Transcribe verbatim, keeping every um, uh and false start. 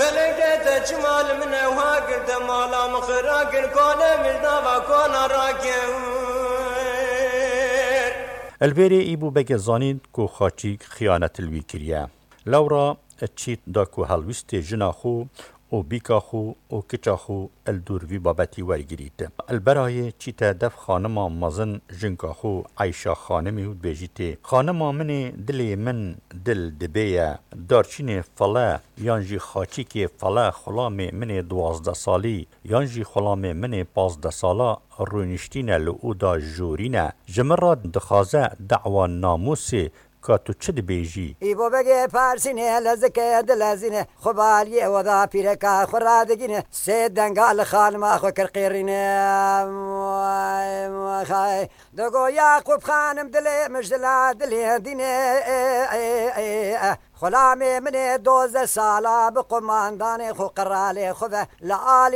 هلقيت جمال من وهاجر دمالا مخراجر كون مردava كون راكر البری ای بو بگه زانید کو خاچی خیانت الوی کریه. لورا چیت دا کو هلویست جنا خو او بیکا خو او کچا خو الدور وی بابتی ورگرید. البرای چیت دف خانما مازن جنکا خو عیشا خانمی هود بیجیتی. خانما من دل من دل دبیه دارچین فلا یانجی خاچی که فلا خلام من دوازده سالی یانجی خلام من پازده سالا رونشتین لعودا جورینه جمرا دخازه دعوا ناموسی کاتو چه بیجی ای بو بگه پارسینه لزکه دلزینه خبالیه ودا پیرکا خرادگینه سید دنگال خانما خو کرقیرینه خای دگو یعقوب خانم دلی مجدلا دلی دینه خلامي من دوز سالا بقمانداني خو قرالي خوفه لآلي